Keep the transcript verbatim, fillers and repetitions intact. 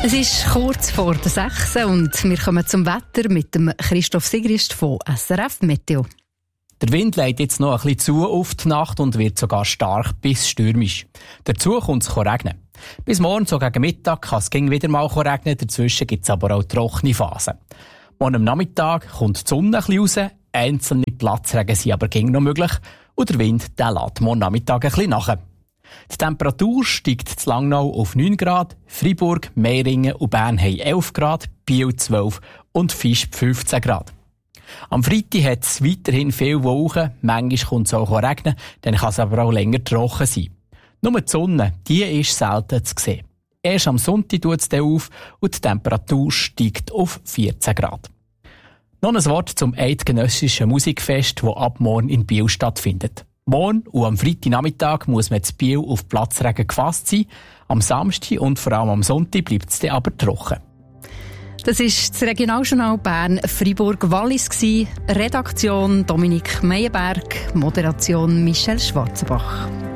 Es ist kurz vor der sechs und wir kommen zum Wetter mit dem Christoph Sigrist von S R F Meteo. Der Wind leitet jetzt noch ein bisschen zu auf die Nacht und wird sogar stark bis stürmisch. Dazu kommt es regnen. Bis morgen, so gegen Mittag, kann es wieder mal regnen, dazwischen gibt es aber auch trockene Phasen. Morgen am Nachmittag kommt die Sonne ein bisschen raus, einzelne Platzregen sind aber noch möglich und der Wind der lässt morgen Nachmittag ein bisschen nach. Die Temperatur steigt zu Langnau auf neun Grad, Freiburg, Meiringen und Bern haben elf Grad, Biel zwölf und Visp fünfzehn Grad. Am Freitag hat es weiterhin viele Wolken, manchmal kommt es auch regnen, dann kann es aber auch länger trocken sein. Nur die Sonne, die ist selten zu sehen. Erst am Sonntag tut es dann auf und die Temperatur steigt auf vierzehn Grad. Noch ein Wort zum eidgenössischen Musikfest, das ab morgen in Biel stattfindet. Morgen und am Freitagnachmittag muss man zu Biel auf Platzregen gefasst sein. Am Samstag und vor allem am Sonntag bleibt es dann aber trocken. Das war das Regionaljournal Bern Freiburg Wallis. Redaktion Dominik Meyerberg, Moderation Michel Schwarzenbach.